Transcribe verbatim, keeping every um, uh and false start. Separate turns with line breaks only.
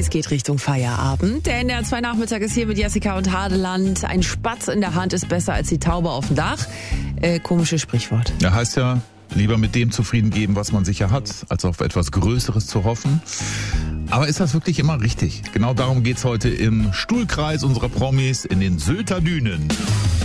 Es geht Richtung Feierabend. Der N D R zwei Nachmittag ist hier mit Jessica und Hadeland. Ein Spatz in der Hand ist besser als die Taube auf dem Dach. Äh, komisches Sprichwort.
Ja, heißt ja, lieber mit dem zufrieden geben, was man sicher hat, als auf etwas Größeres zu hoffen. Aber ist das wirklich immer richtig? Genau darum geht's heute im Stuhlkreis unserer Promis in den Sylter Dünen.